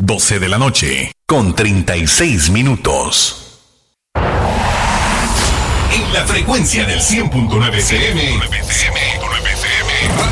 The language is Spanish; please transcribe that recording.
12 de la noche, con 36 minutos. En la frecuencia del 100.9 FM.